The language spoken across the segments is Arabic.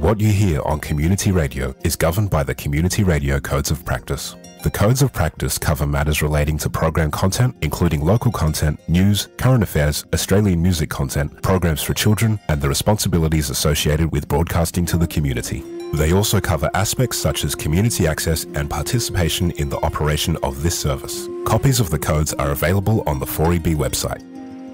What you hear on community radio is governed by the Community Radio Codes of Practice. The Codes of Practice cover matters relating to program content, including local content, news, current affairs, Australian music content, programs for children, and the responsibilities associated with broadcasting to the community. They also cover aspects such as community access and participation in the operation of this service. Copies of the codes are available on the 4EB website.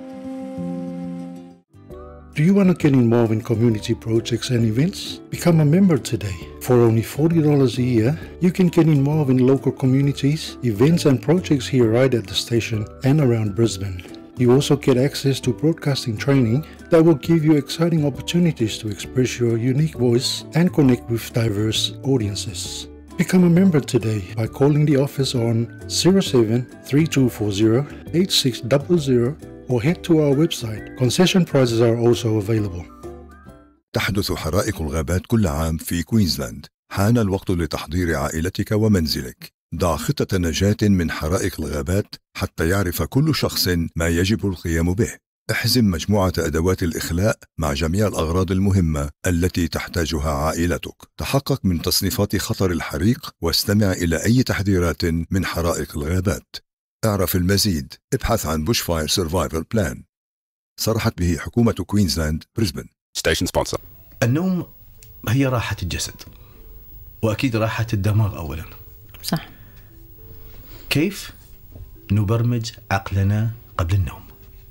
Do you want to get involved in community projects and events? Become a member today. For only $40 a year, you can get involved in local communities, events and projects here right at the station and around Brisbane. You also get access to broadcasting training that will give you exciting opportunities to express your unique voice and connect with diverse audiences. Become a member today by calling the office on 07 3240 8600 or head to our website. Concession prices are also available. تحدث حرائق الغابات كل عام في كوينزلاند. حان الوقت لتحضير عائلتك ومنزلك. ضع خطة نجاة من حرائق الغابات حتى يعرف كل شخص ما يجب القيام به. احزم مجموعة أدوات الإخلاء مع جميع الأغراض المهمة التي تحتاجها عائلتك. تحقق من تصنيفات خطر الحريق واستمع إلى أي تحذيرات من حرائق الغابات. اعرف المزيد. ابحث عن Bushfire Survival Plan. صرحت به حكومة كوينزلاند بريسبن. Station sponsor. النوم هي راحة الجسد وأكيد راحة الدماغ أولا. صح. كيف نبرمج عقلنا قبل النوم؟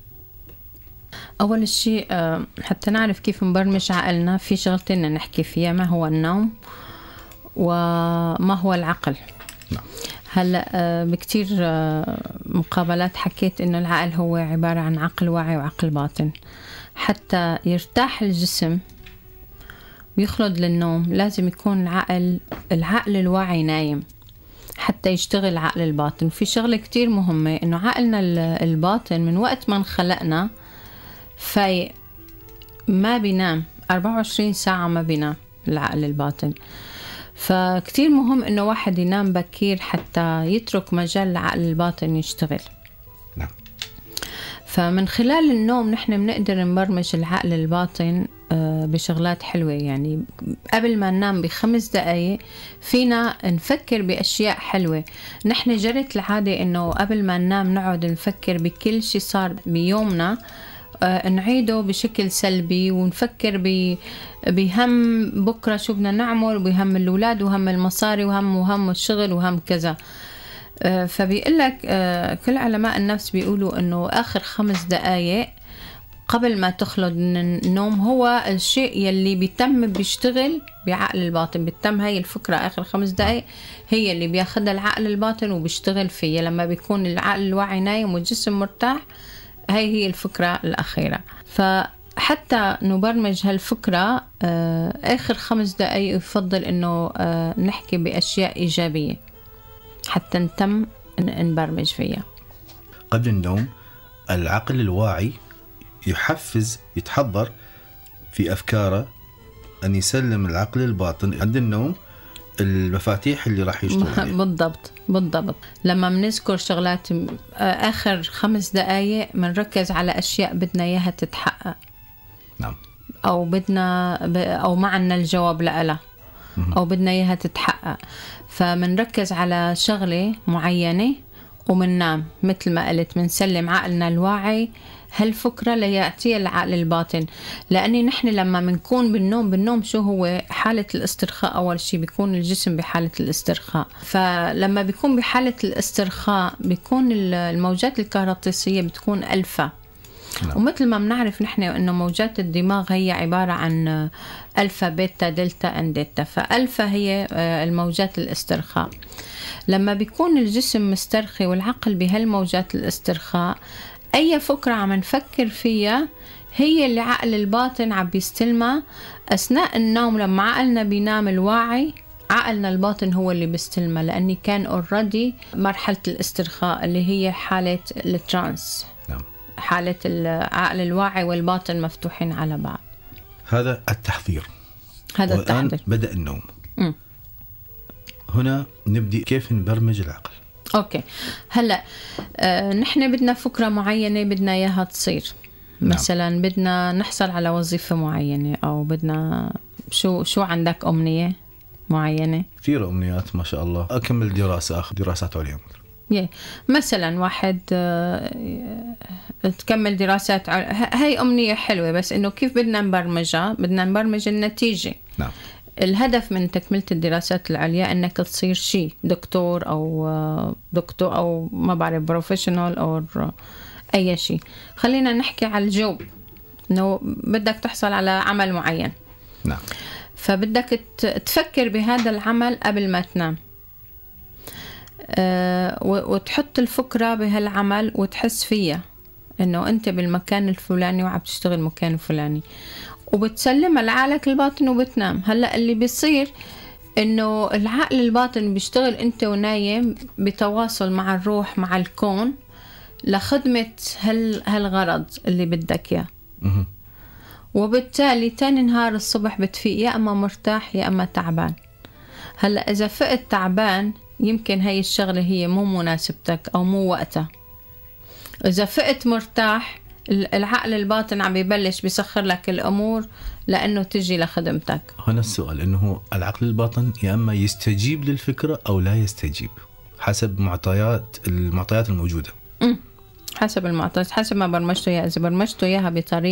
أول شيء حتى نعرف كيف نبرمج عقلنا في شغلتين نحكي فيها، ما هو النوم وما هو العقل. نعم. هلأ بكتير مقابلات حكيت إنه العقل هو عبارة عن عقل واعي وعقل باطن. حتى يرتاح الجسم ويخلد للنوم لازم يكون العقل الواعي نايم حتى يشتغل عقل الباطن. في شغلة كتير مهمة إنه عقلنا الباطن من وقت ما انخلقنا فايق، ما بينام 24 ساعة، ما بينام العقل الباطن. فكتير مهم إنه واحد ينام بكير حتى يترك مجال العقل الباطن يشتغل. نعم. فمن خلال النوم نحن بنقدر نبرمج العقل الباطن بشغلات حلوة. يعني قبل ما ننام ب5 دقايق فينا نفكر بأشياء حلوة. نحن جرت العادة إنه قبل ما ننام نقعد نفكر بكل شيء صار بيومنا، نعيده بشكل سلبي ونفكر بهم بكرة شو بدنا نعمل، وبهم الأولاد وهم المصاري وهم الشغل وهم كذا. فبيقولك كل علماء النفس بيقولوا إنه آخر 5 دقايق قبل ما تخلد من النوم هو الشيء يلي بيشتغل بعقل الباطن. بيتم هاي الفكرة آخر 5 دقايق هي اللي بياخدها العقل الباطن وبيشتغل فيها. لما بيكون العقل الواعي نايم والجسم مرتاح، هاي هي الفكرة الأخيرة. فحتى نبرمج هالفكرة آخر 5 دقايق يفضل إنه نحكي بأشياء إيجابية حتى نتم نبرمج فيها. قبل النوم العقل الواعي يتحضر في أفكاره أن يسلم العقل الباطن عند النوم المفاتيح اللي راح يشتغل عليها. بالضبط. لما بنذكر شغلات آخر 5 دقايق بنركز على أشياء بدنا إياها تتحقق. نعم. أو معنا الجواب لها أو بدنا إياها تتحقق، فمنركز على شغلة معينة ومننام. مثل ما قلت منسلم عقلنا الواعي هالفكرة ليأتي العقل الباطن. لأني نحن لما منكون بالنوم شو هو حالة الاسترخاء؟ أول شيء بيكون الجسم بحالة الاسترخاء. فلما بيكون بحالة الاسترخاء بيكون الموجات الكهروطيسية بتكون ألفا. ومثل ما بنعرف نحن إنه موجات الدماغ هي عبارة عن ألفا بيتا دلتا أنديتا. فألفا هي الموجات الاسترخاء. لما بيكون الجسم مسترخي والعقل بهالموجات الاسترخاء، أي فكرة عم نفكر فيها هي اللي عقل الباطن عم بيستلمها أثناء النوم. لما عقلنا بينام الواعي، عقلنا الباطن هو اللي بيستلمها، لأني كان أوريدي مرحلة الاسترخاء اللي هي حالة الترانس. نعم. حالة العقل الواعي والباطن مفتوحين على بعض. هذا التحضير. الآن بدأ النوم. هنا نبدأ كيف نبرمج العقل. أوكي. هلأ نحن بدنا فكرة معينة بدنا إياها تصير. مثلا بدنا نحصل على وظيفة معينة، أو بدنا شو عندك أمنية معينة؟ كثير أمنيات ما شاء الله. أكمل دراسة، أخذ دراسات عليا مثلا واحد تكمل دراسات هاي أمنية حلوة، بس إنه كيف بدنا نبرمج النتيجة. نعم. الهدف من تكملة الدراسات العليا إنك تصير شيء دكتور أو ما بعرف بروفيشنال أو أي شيء. خلينا نحكي على الجوب، إنه بدك تحصل على عمل معين. نعم. فبدك تفكر بهذا العمل قبل ما تنام، وتحط الفكرة بهالعمل وتحس فيها إنه أنت بالمكان الفلاني وعم تشتغل مكان الفلاني، وبتسلمها لعقلك الباطن وبتنام. هلأ اللي بيصير إنه العقل الباطن بيشتغل أنت ونايم بتواصل مع الروح مع الكون لخدمة هالغرض اللي بدك إياه. وبالتالي تاني نهار الصبح بتفيق يا أما مرتاح يا أما تعبان. هلأ إذا فقت تعبان يمكن هاي الشغلة هي مو مناسبتك أو مو وقتها. إذا فقت مرتاح العقل الباطن عم يبلش بيسخر لك الأمور لأنه تجي لخدمتك. هنا السؤال إنه العقل الباطن يا أما يستجيب للفكرة أو لا يستجيب حسب المعطيات الموجودة. حسب المعطيات، حسب ما برمجته إياها. إذا برمجته إياها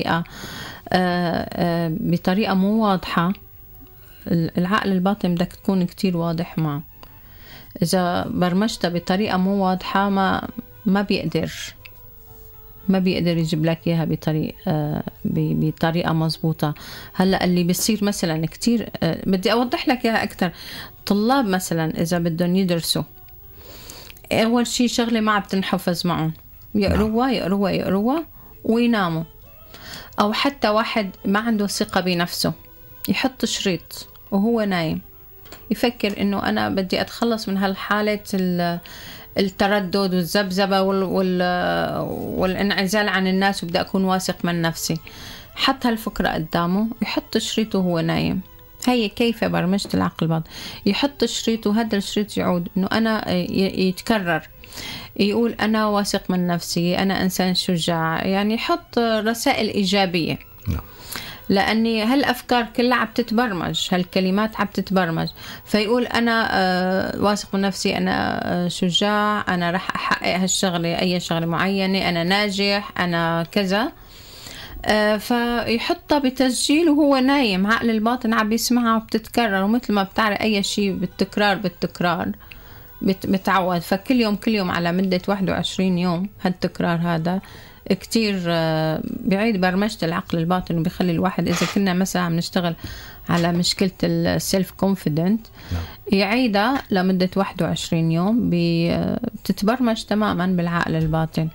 بطريقة مو واضحة، العقل الباطن بدك تكون كتير واضح معه. إذا برمجتها بطريقة مو واضحة ما بيقدر يجيب لك إياها بطريقة مضبوطة. هلأ اللي بيصير مثلا كتير، بدي أوضح لك إياها أكتر. طلاب مثلا إذا بدهم يدرسوا، أول شيء شغلة ما عم تنحفظ معهم، يقروها ويناموا. أو حتى واحد ما عنده ثقة بنفسه يحط شريط وهو نايم، يفكر إنه أنا بدي أتخلص من هالحالة التردد والذبذبة والانعزال عن الناس وبدي أكون واثق من نفسي. حط هالفكرة قدامه، يحط شريطه وهو نايم. هي كيف برمجت العقل الباطن. يحط شريط وهذا الشريط يعود إنه أنا يتكرر، يقول أنا واثق من نفسي، أنا إنسان شجاع، يعني يحط رسائل إيجابية. لأني هالأفكار كلها عم تتبرمج، هالكلمات عم تتبرمج. فيقول أنا واثق من نفسي، أنا شجاع، أنا رح أحقق هالشغلة، أي شغلة معينة، أنا ناجح، أنا كذا. فيحطها بتسجيل وهو نايم. عقل الباطن عم بيسمعها وبتتكرر، ومثل ما بتعرف أي شيء بالتكرار بتعود. فكل يوم على مدة 21 يوم هالتكرار هذا كتير بعيد برمجة العقل الباطن، وبيخلي الواحد إذا كنا مثلا عم نشتغل على مشكلة السيلف كونفيدنت يعيدها لمدة 21 يوم بتتبرمج تماما بالعقل الباطن.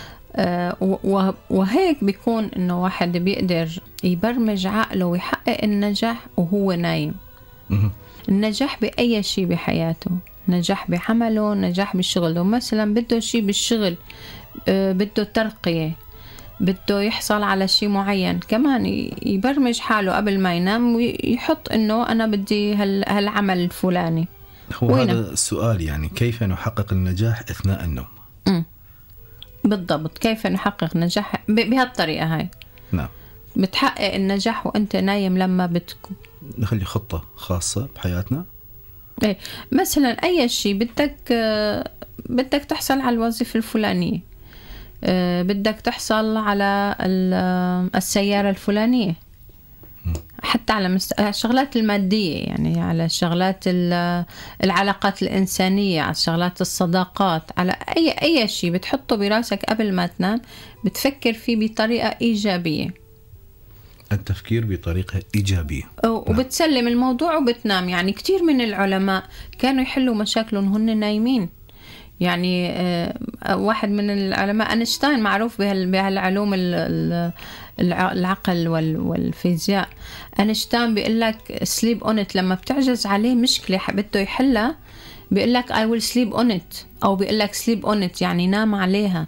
وهيك بيكون إنه واحد بيقدر يبرمج عقله ويحقق النجاح وهو نايم. النجاح بأي شيء بحياته، نجاح بعمله، نجاح بشغله. مثلا بده شيء بالشغل، بده ترقية، بده يحصل على شيء معين، كمان يبرمج حاله قبل ما ينام ويحط إنه أنا بدي هالعمل الفلاني. هو هذا السؤال، يعني كيف نحقق النجاح أثناء النوم؟ بالضبط، كيف نحقق نجاح بهالطريقة هاي. نعم. بتحقق النجاح وأنت نايم لما نخلي خطة خاصة بحياتنا. إيه، مثلا أي شيء بدك تحصل على الوظيفة الفلانية، بدك تحصل على السيارة الفلانية، حتى على الشغلات المادية، يعني على الشغلات العلاقات الإنسانية، على الشغلات الصداقات، على أي شيء بتحطه براسك قبل ما تنام بتفكر فيه بطريقة إيجابية. التفكير بطريقة إيجابية. وبتسلم الموضوع وبتنام. يعني كتير من العلماء كانوا يحلوا مشاكلهم هن نايمين. يعني واحد من العلماء أينشتاين معروف بهالعلوم العقل والفيزياء. أينشتاين بيقول لك sleep on it، لما بتعجز عليه مشكلة بده يحلها بيقول لك I will sleep on it، أو بيقول لك sleep on it يعني نام عليها.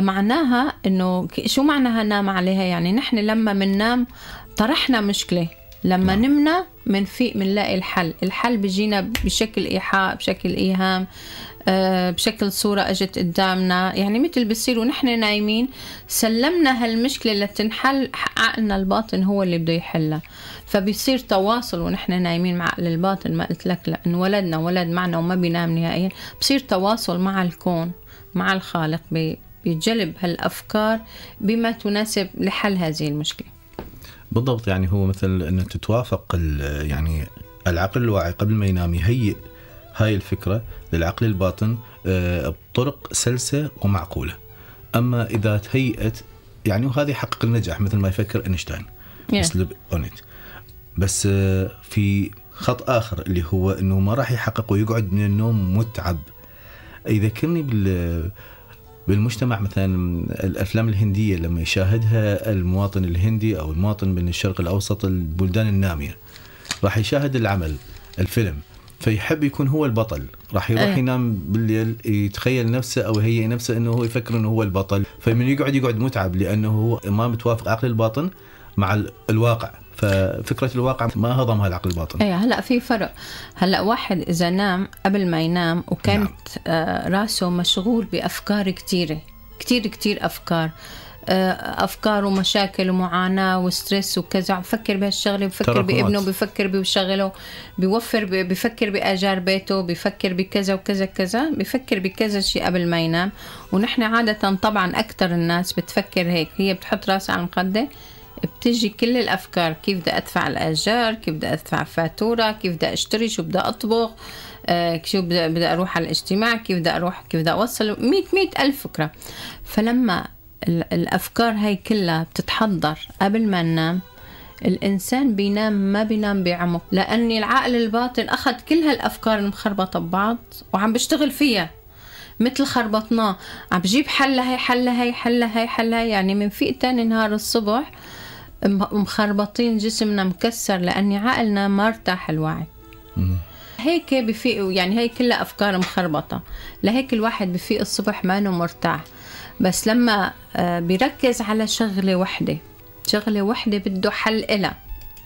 فمعناها إنه شو معناها نام عليها؟ يعني نحن لما مننام طرحنا مشكلة لما نمنا منفيق منلاقي الحل بيجينا بشكل إيحاء، بشكل إيهام، بشكل صورة أجت قدامنا. يعني مثل بصير ونحن نايمين سلمنا هالمشكلة اللي تنحل، عقلنا الباطن هو اللي بده يحلها. فبيصير تواصل ونحن نايمين مع عقل الباطن. ما قلت لك لأن ولدنا ولد معنا وما بينام نهائيا، بصير تواصل مع الكون مع الخالق بجلب هالأفكار بما تناسب لحل هذه المشكلة. بالضبط. يعني هو مثل أن تتوافق يعني العقل الواعي قبل ما ينام يهيئ هاي الفكرة للعقل الباطن بطرق سلسة ومعقولة. أما إذا تهيئت يعني وهذه يحقق النجاح مثل ما يفكر أينشتاين سليب أونيت. بس في خط آخر اللي هو أنه ما راح يحقق ويقعد من النوم متعب. يذكرني بالمجتمع مثلا الأفلام الهندية لما يشاهدها المواطن الهندي أو المواطن من الشرق الأوسط البلدان النامية، راح يشاهد الفيلم فيحب يكون هو البطل. راح يروح ينام بالليل يتخيل نفسه أو يهيئ نفسه أنه هو يفكر أنه هو البطل، فمن يقعد متعب لأنه هو ما متوافق عقل الباطن مع الواقع. ففكرة الواقع ما هضمها العقل الباطن. هلأ في فرق. هلأ واحد إذا نام قبل ما ينام وكانت راسه مشغول بأفكار كتير أفكار ومشاكل ومعاناة وستريس وكذا، بفكر بهالشغلة، بفكر بابنه، بفكر بشغله، بفكر بآجار بيته، بفكر بكذا وكذا كذا، بفكر بكذا شيء قبل ما ينام. ونحن عادة طبعا أكتر الناس بتفكر هيك، هي بتحط راسها على المخدة بتجي كل الأفكار، كيف بدي أدفع الآجار، كيف بدي أدفع فاتورة، كيف بدي أشتري، شو بدي أطبخ، شو بدي أروح على الاجتماع، كيف بدي أروح، كيف بدي أوصل، 100 ألف فكرة. فلما الأفكار هاي كلها بتتحضر قبل ما ننام، الإنسان بينام ما بينام بعمق، لأن العقل الباطن أخذ كل هالأفكار المخربطة ببعض وعم بيشتغل فيها مثل خربطناه، عم بجيب حلها. يعني من فيق تاني نهار الصبح مخربطين، جسمنا مكسر لأن عقلنا ما ارتاح الوعي. هيك بفيق، يعني هي كلها أفكار مخربطة. لهيك الواحد بفيق الصبح ما انه مرتاح. بس لما بيركز على شغلة وحدة بده حل إلها،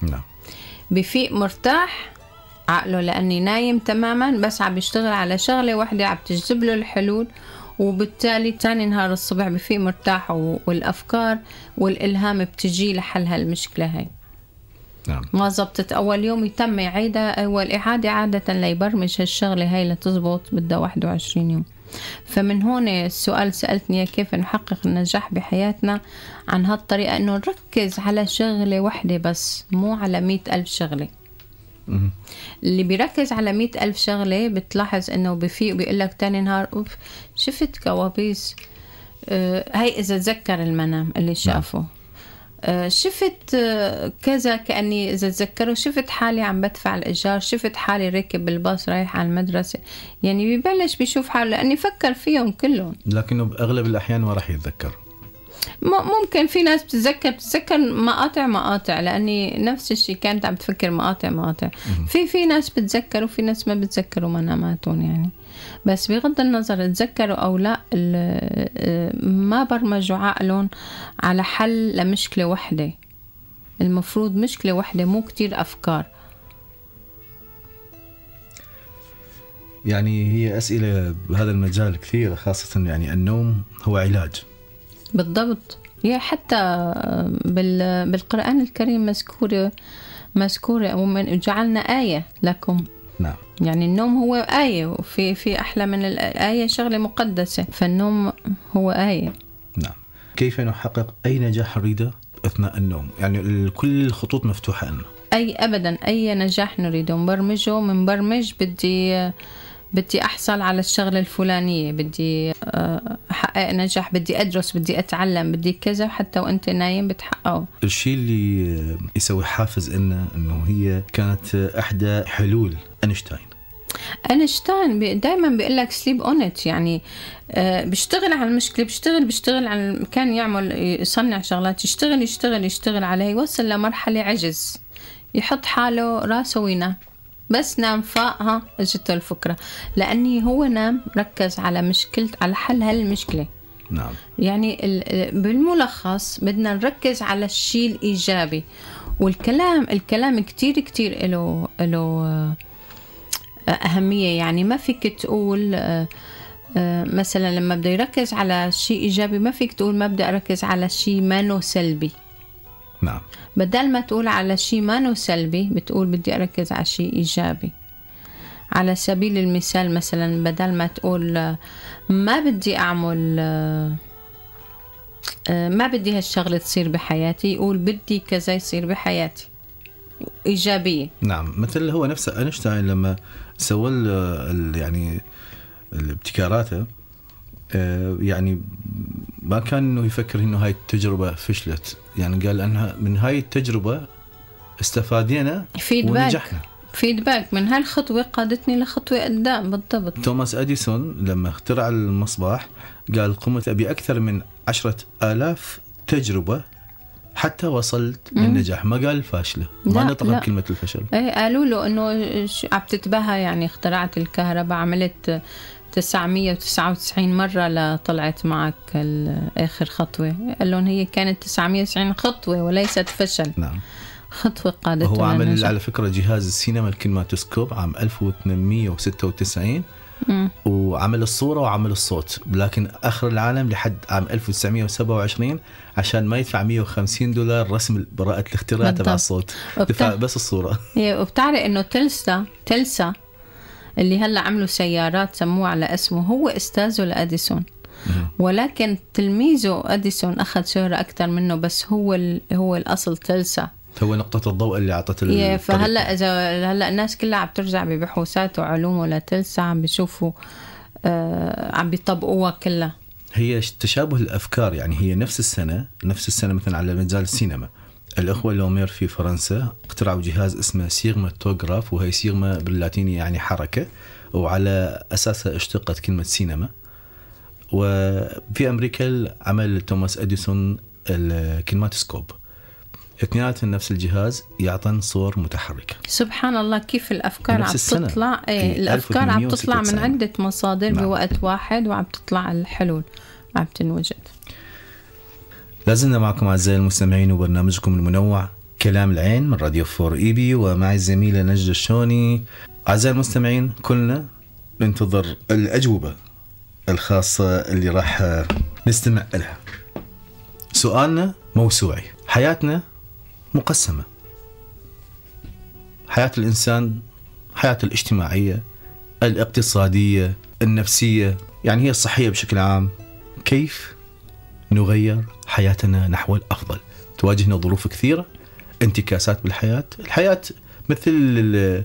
بفيق مرتاح عقله لأني نايم تماما، بس عم بيشتغل على شغلة واحدة عم تجذب له الحلول، وبالتالي تاني نهار الصبح بفيق مرتاح والأفكار والإلهام بتجي لحل هالمشكلة هاي. ما زبطت أول يوم يتم يعيدها أول إعادة عادة ليبرمج هالشغلة هاي لتزبط بدها 21 يوم. فمن هون السؤال سألتني كيف نحقق النجاح بحياتنا عن هالطريقة، إنه نركز على شغلة واحدة بس، مو على 100 ألف شغلة. اللي بيركز على 100 ألف شغلة بتلاحظ إنه بفيق بيقول لك تاني نهار أوف شفت كوابيس، هاي إذا تذكر المنام اللي شافه، شفت كذا، كأني إذا تذكروا شفت حالي عم بدفع الإيجار، شفت حالي راكب بالباص رايح على المدرسة. يعني بيبلش بيشوف حاله لأني فكر فيهم كلهم، لكنه بأغلب الأحيان ما راح يتذكر. ممكن في ناس بتتذكر مقاطع، لأني نفس الشيء كانت عم تفكر مقاطع. في ناس بتذكر وفي ناس ما بتذكروا مناماتهم يعني. بس بغض النظر تذكروا أو لا، ما برمجوا عقلهم على حل لمشكلة واحدة. المفروض مشكلة واحدة مو كتير أفكار. يعني هي أسئلة بهذا المجال كثيرة، خاصة يعني النوم هو علاج. بالضبط. حتى بالقرآن الكريم مذكورة ومن جعلنا آية لكم. نعم. يعني النوم هو آية، وفي أحلى من الآية شغلة مقدسة، فالنوم هو آية. نعم. كيف نحقق أي نجاح نريده أثناء النوم؟ يعني كل الخطوط مفتوحة أنه أبدا أي نجاح نريده نبرمجه. من برمج بدي أحصل على الشغلة الفلانية، بدي أحقق نجاح، بدي أدرس، بدي أتعلم، بدي كذا، حتى وأنت نايم بتحققه. الشيء اللي يسوي حافز إنه هي كانت إحدى حلول أينشتاين دائما بيقول لك سليب أونت، يعني بيشتغل على المشكلة، بيشتغل على كان يصنع شغلات، يشتغل عليها، يوصل لمرحلة عجز، يحط حاله راسه وينام، بس نام فاقها اجته الفكرة، لأني هو نام ركز على على حل هالمشكلة. نعم. يعني بالملخص بدنا نركز على الشيء الإيجابي، والكلام كتير كتير له أهمية. يعني ما فيك تقول مثلا لما بدي يركز على شيء إيجابي ما فيك تقول ما بدي أركز على شيء ما سلبي. نعم. بدل ما تقول على شيء ما سلبي بتقول بدي أركز على شيء إيجابي. على سبيل المثال مثلا بدل ما تقول ما بدي أعمل ما بدي هالشغلة تصير بحياتي، يقول بدي كذا يصير بحياتي، إيجابية. نعم. مثل هو نفسه أينشتاين لما سوى يعني الابتكاراته، يعني ما كان إنه يفكر إنه هاي التجربة فشلت، يعني قال أنها من هاي التجربة استفادينا ونجحنا. فيدباك من هالخطوة قادتني لخطوة قدام. بالضبط. توماس أديسون لما اخترع المصباح قال قمت أبي أكثر من 10,000 تجربة حتى وصلت للنجاح. ما قال فاشلة، ما نطق كلمة الفشل. قالوا له إنه عم تتباهى، يعني اخترعت الكهرباء، عملت 999 مرة لطلعت معك آخر خطوة. قال لهم هي كانت 990 خطوة وليست فشل. نعم. خطوة قادتنا. هو عمل على فكرة جهاز السينما الكينماتوسكوب عام 1896 وعمل الصورة وعمل الصوت، لكن آخر العالم لحد عام 1927 عشان ما يدفع $150 رسم براءة الاختراع تبع الصوت، دفع بس الصورة. وبتعرف إنه تلسا اللي هلا عملوا سيارات سموه على اسمه، هو استاذه لأديسون، ولكن تلميذه أديسون أخذ شهرة أكثر منه، بس هو الأصل تلسا، هو نقطة الضوء اللي أعطت فهلا إذا هلا الناس كلها عم ترجع ببحوثات وعلوم لتلسا، عم بيشوفوا عم بيطبقوها كلها. هي تشابه الأفكار، يعني هي نفس السنة مثلا على مجال السينما. الأخوة لومير في فرنسا اخترعوا جهاز اسمه سيغماتوغراف، وهي سيغما باللاتيني يعني حركة، وعلى أساسها اشتقت كلمة سينما. وفي أمريكا عمل توماس أديسون الكينماتوسكوب، اثنيناتهم نفس الجهاز يعطن صور متحركة. سبحان الله كيف الأفكار عم تطلع. الأفكار عم تطلع من عدة مصادر بوقت واحد، وعم تطلع الحلول عم تنوجد. لازلنا معكم أعزائي المستمعين وبرنامجكم المنوع كلام العين من راديو 4 EB، ومعي الزميلة نجدة الشوني. أعزائي المستمعين كلنا ننتظر الأجوبة الخاصة اللي راح نستمع لها. سؤالنا موسوعي. حياتنا مقسمة، حياة الإنسان، حياته الاجتماعية، الاقتصادية، النفسية، يعني هي الصحية بشكل عام. كيف نغير حياتنا نحو الأفضل؟ تواجهنا ظروف كثيرة، انتكاسات بالحياة. الحياة مثل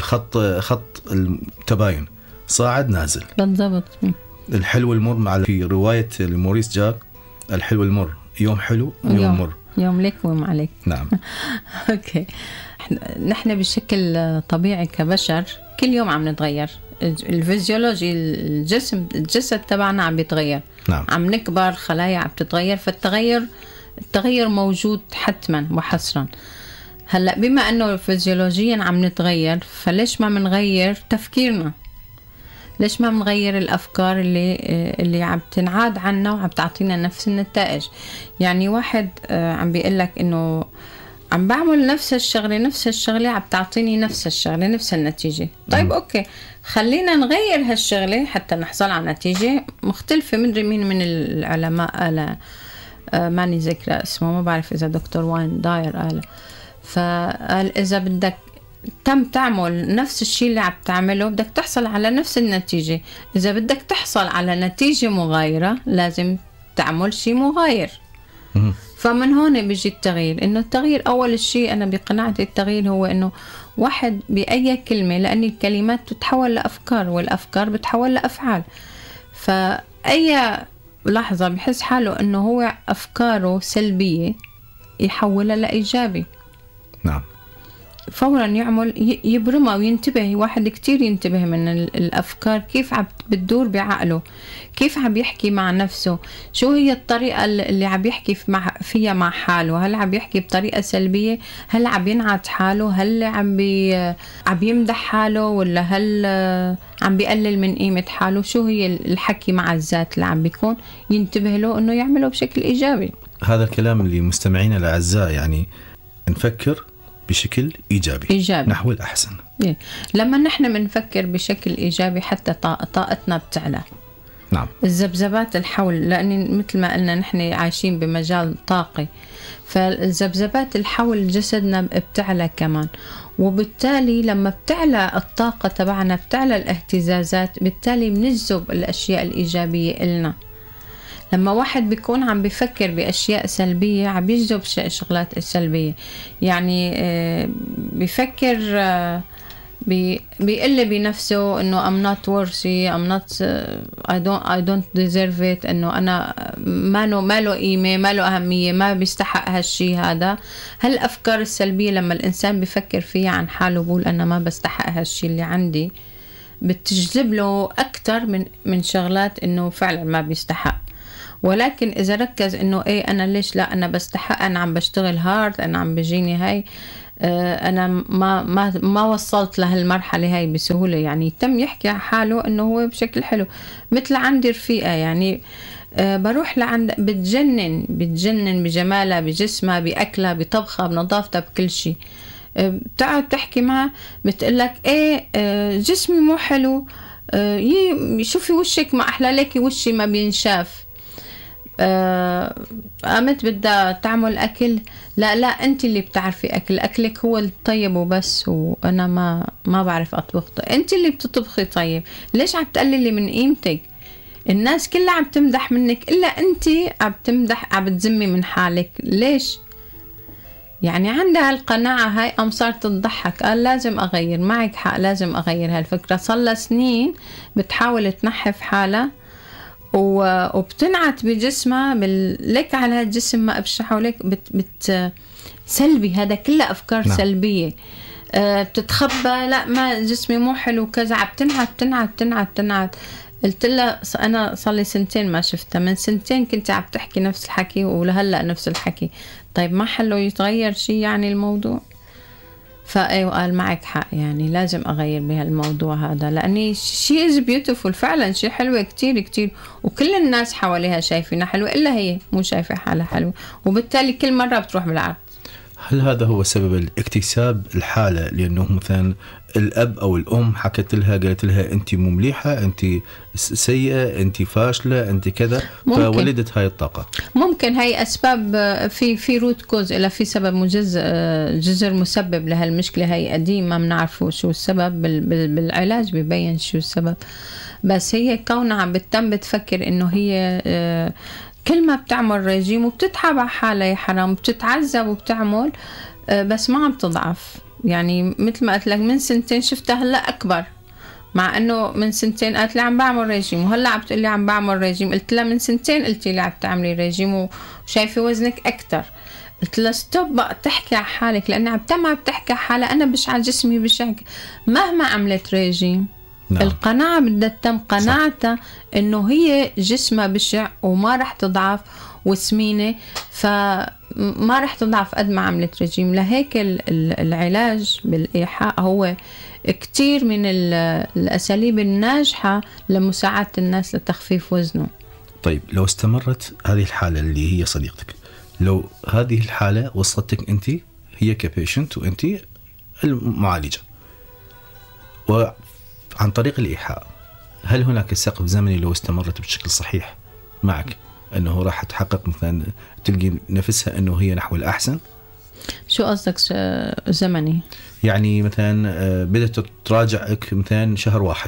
خط التباين، صاعد نازل. بالضبط. الحلو والمر، في رواية موريس جاك الحلو والمر، يوم حلو ويوم مر، يوم لك ويوم عليك. نعم. اوكي. نحن بشكل طبيعي كبشر كل يوم عم نتغير. الفيزيولوجي، الجسد تبعنا عم بيتغير. نعم. عم نكبر، خلايا عم تتغير، فالتغير موجود حتما وحصرا. هلا بما انه فيزيولوجيا عم نتغير، فليش ما منغير تفكيرنا؟ ليش ما منغير الأفكار اللي عم تنعاد عنا وعم تعطينا نفس النتائج؟ يعني واحد عم بيقلك إنه عم بعمل نفس الشغلة عم تعطيني نفس الشغلة، نفس النتيجة. طيب أوكي، خلينا نغير هالشغلة حتى نحصل على نتيجة مختلفة. مدري مين من العلماء قال، ماني ذكرى اسمه، ما بعرف إذا دكتور واين داير قال، فقال إذا بدك تعمل نفس الشيء اللي عم تعمله بدك تحصل على نفس النتيجة. إذا بدك تحصل على نتيجة مغايرة لازم تعمل شيء مغاير. فمن هون بيجي التغيير. إنه التغيير أول شيء أنا بقناعتي التغيير هو إنه واحد بأي كلمة، لأن الكلمات تتحول لأفكار والأفكار بتحول لأفعال. فأي لحظة بحس حاله إنه هو أفكاره سلبية يحولها لإيجابي. نعم. فورا يعمل يبرمها وينتبه. واحد كتير ينتبه من الأفكار، كيف عم بتدور بعقله، كيف عم يحكي مع نفسه، شو هي الطريقة اللي عم يحكي فيها مع حاله. هل عم يحكي بطريقة سلبية؟ هل عم ينعت حاله؟ هل عم يمدح حاله؟ ولا هل عم بيقلل من قيمة حاله؟ شو هي الحكي مع الذات اللي عم بيكون؟ ينتبه له إنه يعمله بشكل إيجابي. هذا الكلام اللي مستمعين الأعزاء يعني نفكر بشكل إيجابي نحو الأحسن. لما نحن بنفكر بشكل إيجابي حتى طاقتنا بتعلى. نعم. الذبذبات الحول، لأن مثل ما قلنا نحن عايشين بمجال طاقي، فالذبذبات الحول جسدنا بتعلى كمان، وبالتالي لما بتعلى الطاقة تبعنا بتعلى الاهتزازات، بالتالي بنجذب الأشياء الإيجابية إلنا. لما واحد بيكون عم بيفكر بأشياء سلبية عم بيجذب شغلات سلبية، يعني بيفكر بيقل بنفسه إنه I'm not worthy, I'm not I don't deserve it، إنه أنا ما له قيمة، ما له أهمية، ما بيستحق هالشي هذا. هالأفكار السلبية لما الإنسان بيفكر فيها عن حاله بقول أنا ما بستحق هالشي اللي عندي، بتجذب له أكتر من شغلات إنه فعلا ما بيستحق. ولكن إذا ركز إنه إيه أنا ليش لا أنا بستحق، أنا عم بشتغل هارد، أنا عم بجيني هاي، أنا ما وصلت لهالمرحلة هاي بسهولة، يعني تم يحكي عن حاله إنه هو بشكل حلو. مثل عندي رفيقة يعني بروح لعند بتجنن بجمالها، بجسمها، بأكلها، بطبخها، بنظافتها، بكل شيء. بتقعد تحكي معها بتقلك إيه جسمي مو حلو، شوفي وشك ما أحلى لك، وشي ما بينشاف. قامت بدها تعمل أكل، لا أنت اللي بتعرفي أكلك هو الطيب وبس، وأنا ما بعرف أطبخ. أنت اللي بتطبخي طيب، ليش عم تقللي من قيمتك؟ الناس كلها عم تمدح منك إلا أنت عم بتذمي من حالك، ليش؟ يعني عندها القناعة هاي، صارت تضحك، قال لازم أغير. معك حق، لازم أغير هالفكرة. صار سنين بتحاول تنحف حالها وبتنعت بجسمها لك على هالجسم ما أبشحه لك، سلبي. هذا كله أفكار سلبية. بتتخبى، لا ما جسمي مو حلو كذا، بتنعت. قلت لها أنا صار لي سنتين ما شفتها، من سنتين كنت عم تحكي نفس الحكي ولهلأ نفس الحكي. طيب ما حلو يتغير شيء يعني الموضوع؟ فأيوة قال معك حق، يعني لازم أغير بهالموضوع هذا، لأني شيء is beautiful فعلا، شيء حلوة كتير، وكل الناس حواليها شايفينها حلوة إلا هي مو شايفة حالها حلوة، وبالتالي كل مرة بتروح بالعرض. هل هذا هو سبب الاكتساب الحالة؟ لأنه مثلا الأب أو الأم حكت لها، قالت لها أنت مو مليحة، أنت سيئة، أنت فاشلة، أنت كذا، فولدت هاي الطاقة. ممكن هاي أسباب، في روت كوز، إلا في سبب جذر مسبب لهالمشكلة هاي قديم ما بنعرفه شو السبب. بالعلاج بيبين شو السبب، بس هي كونها عم بتفكر إنه هي كل ما بتعمل رجيم وبتتعب على حالها يا حرام، بتتعذب وبتعمل، بس ما عم تضعف. يعني مثل ما قلت لك من سنتين شفتها هلا أكبر، مع إنه من سنتين قالت لي عم بعمل رجيم، وهلا عم بتقول لي عم بعمل رجيم. قلت لها من سنتين قلتي لي عم تعملي رجيم وشايفة وزنك أكتر. قلت لها ستوب بقى تحكي على حالك، لأن عم بتحكي على حالها. أنا بشع جسمي بشع مهما عملت رجيم. نعم. القناعة بدها تتم قناعتها إنه هي جسمها بشع وما رح تضعف وسمينة، فما رح تضعف قد ما عملت رجيم. لهيك العلاج بالإيحاء هو كتير من الأساليب الناجحة لمساعدة الناس لتخفيف وزنه. طيب لو استمرت هذه الحالة اللي هي صديقتك، لو هذه الحالة وصلتك أنت هي كبيشنت وأنت المعالجة، وعن طريق الإيحاء، هل هناك سقف زمني لو استمرت بشكل صحيح معك أنه راح تحقق مثلا تلقي نفسها أنه هي نحو الأحسن؟ شو قصدك زمني؟ يعني مثلا بدأت تراجعك مثلا شهر واحد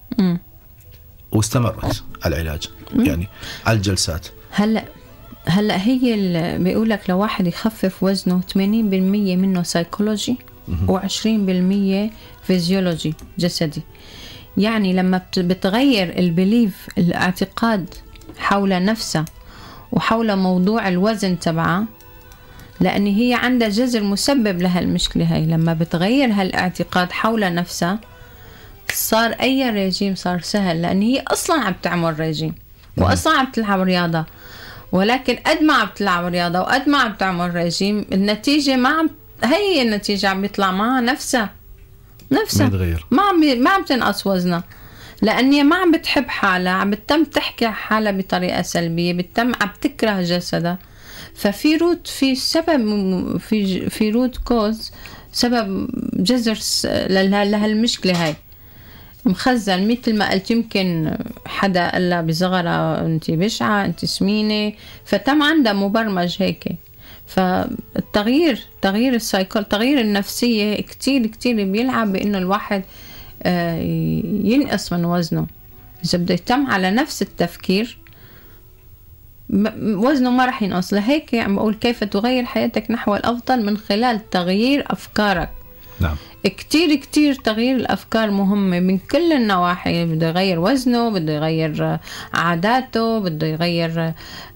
واستمرت على العلاج، يعني على الجلسات. هلا هي بيقولك لو واحد يخفف وزنه 80% منه سايكولوجي و20% فيزيولوجي جسدي. يعني لما بتغير البليف، الاعتقاد حول نفسها وحول موضوع الوزن تبعها، لأن هي عندها جذر مسبب لها المشكلة هاي. لما بتغير هالاعتقاد حول نفسها صار أي رجيم صار سهل، لأن هي أصلا عم تعمل رجيم وأصلا عم تلعب رياضة. ولكن قد ما عم تلعب رياضة وقد ما عم تعمل رجيم، النتيجة هي النتيجة عم بيطلع معها نفسها ما عم تنقص وزنها، لأني ما عم بتحب حالها، عم بتم تحكي حالها بطريقة سلبية، عم تكره جسدها. ففي روت، في سبب، في روت كوز، سبب جذر لهالمشكلة هاي مخزن. مثل ما قلت يمكن حدا قال لها بصغرها انت بشعة، انت سمينة، فتم عندها مبرمج هيك. فالتغيير، تغيير السايكول، تغيير النفسية كتير كتير بيلعب بانه الواحد ينقص من وزنه. اذا بده يتم على نفس التفكير وزنه ما رح ينقص. لهيك عم بقول كيف تغير حياتك نحو الافضل من خلال تغيير افكارك. نعم. كتير كتير تغيير الأفكار مهمة من كل النواحي. بده يغير وزنه، بده يغير عاداته، بده يغير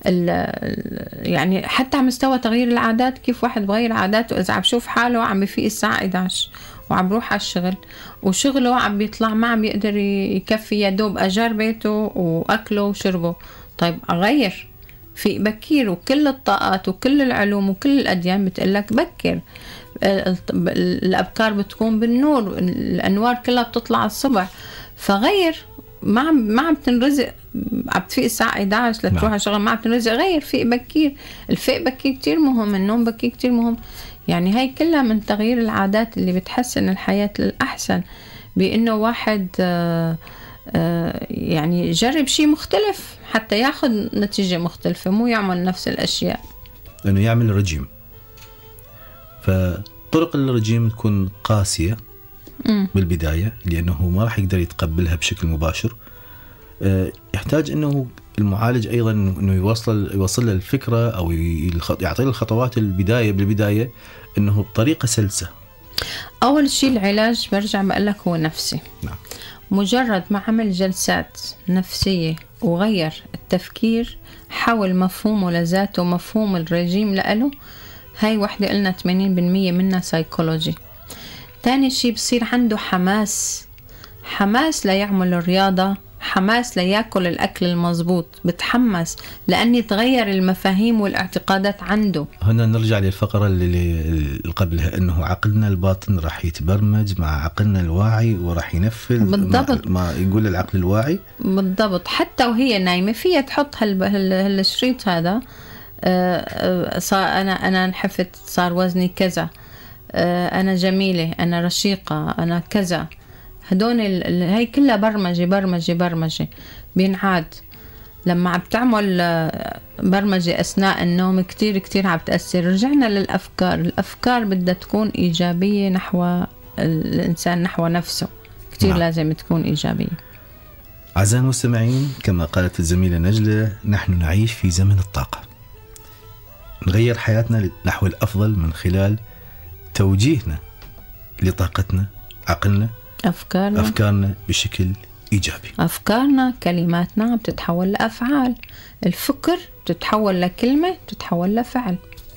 يعني حتى على مستوى تغيير العادات. كيف واحد بغير عاداته إذا عم بشوف حاله عم بفيق الساعة 11 وعم بروح على الشغل وشغله عم بيطلع ما عم بيقدر يكفي يا دوب أجار بيته وأكله وشربه. طيب أغير، فيق بكير. وكل الطاقات وكل العلوم وكل الأديان بتقلك بكر. الأبكار بتكون بالنور، الأنوار كلها بتطلع الصبح. فغير، ما عم تنرزق، عم تفيق الساعة 11 لتروح على شغل، ما عم تنرزق. غير، فيق بكير. الفيق بكير كتير مهم، النوم بكير كتير مهم. يعني هاي كلها من تغيير العادات اللي بتحسن الحياة للأحسن، بأنه واحد يعني يجرب شيء مختلف حتى ياخد نتيجة مختلفة، مو يعمل نفس الأشياء. لأنه يعمل رجيم. فطرق الرجيم تكون قاسية بالبداية، لأنه ما راح يقدر يتقبلها بشكل مباشر. يحتاج أنه المعالج أيضا أنه يوصل له الفكرة أو يعطي له الخطوات بالبداية أنه بطريقة سلسة. أول شيء العلاج برجع بقولك هو نفسي. نعم. مجرد ما عمل جلسات نفسية وغير التفكير حول مفهومه لذاته، مفهوم الرجيم لأله، هاي وحدة قلنا 80% منها سايكولوجي. تاني شيء بصير عنده حماس ليعمل الرياضة، حماس ليأكل الأكل المضبوط، بتحمس لأني تغير المفاهيم والاعتقادات عنده. هنا نرجع للفقرة اللي قبلها، أنه عقلنا الباطن راح يتبرمج مع عقلنا الواعي وراح ينفذ بالضبط ما يقول العقل الواعي. بالضبط. حتى وهي نايمة فيها تحط هالشريط هذا. أنا انحفت، صار وزني كذا، أنا جميلة، أنا رشيقة، أنا كذا. هدول هاي كلها برمجة بينعاد. لما عم تعمل برمجة أثناء النوم كتير كتير عم تأثر. رجعنا للأفكار. الأفكار بدها تكون إيجابية نحو الإنسان، نحو نفسه. كتير نعم. لازم تكون إيجابية. أعزائي المستمعين، كما قالت الزميلة نجلة، نحن نعيش في زمن الطاقة. نغير حياتنا نحو الأفضل من خلال توجيهنا لطاقتنا، عقلنا، أفكارنا بشكل إيجابي. أفكارنا، كلماتنا بتتحول لأفعال. الفكر بتتحول لكلمة، بتتحول لفعل.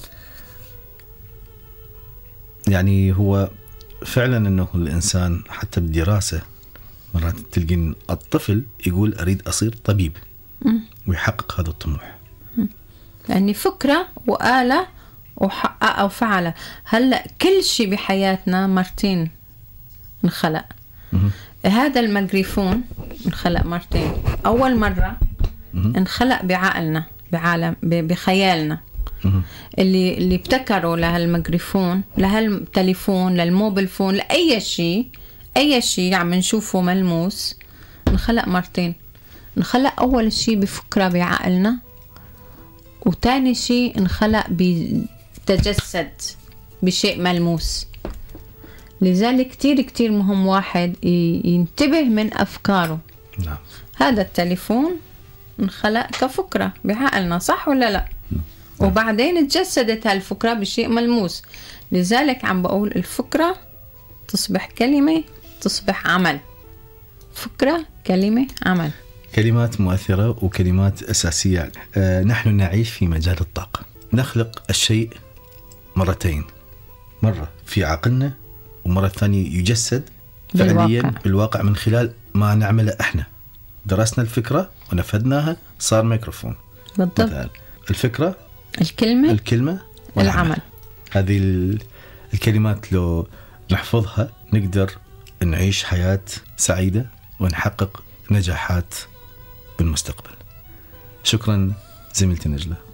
يعني هو فعلا أنه الإنسان حتى بالدراسة مرات تلقين الطفل يقول أريد أصير طبيب ويحقق هذا الطموح. يعني فكرة وآلة وحقق أو فعله. هلأ كل شيء بحياتنا مرتين انخلق. هذا الميكروفون انخلق مرتين. أول مرة انخلق بعقلنا، بعالم، بخيالنا. اللي ابتكروا لهالميكروفون، لهالتليفون، للموبيل فون، لأي شيء عم نشوفه ملموس، انخلق مرتين. انخلق أول شيء بفكرة بعقلنا، وتاني شيء انخلق بتجسد بشيء ملموس. لذلك كتير كتير مهم واحد ينتبه من أفكاره. نعم. هذا التليفون انخلق كفكرة بعقلنا، صح ولا لا؟ وبعدين تجسدت هالفكرة بشيء ملموس. لذلك عم بقول الفكرة تصبح كلمة، تصبح عمل. فكرة، كلمة، عمل. كلمات مؤثرة وكلمات أساسية. نحن نعيش في مجال الطاقة. نخلق الشيء مرتين، مرة في عقلنا ومرة ثانية يجسد فعليا بالواقع من خلال ما نعمله احنا. درسنا الفكرة ونفذناها، صار ميكروفون. بالضبط. الفكرة، الكلمة العمل. هذه الكلمات لو نحفظها نقدر نعيش حياة سعيدة ونحقق نجاحات بالمستقبل. شكرا زميلتي نجلة.